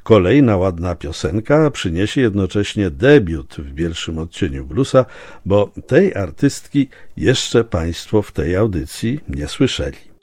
Kolejna ładna piosenka przyniesie jednocześnie debiut w Bielszym Odcieniu Bluesa, bo tej artystki jeszcze Państwo w tej audycji nie słyszeli.